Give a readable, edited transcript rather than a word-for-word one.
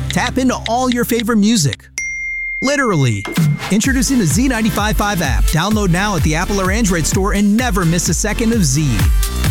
Tap into all your favorite music. Literally. Introducing the Z95.5 app. Download now at the Apple or Android store and never miss a second of Z.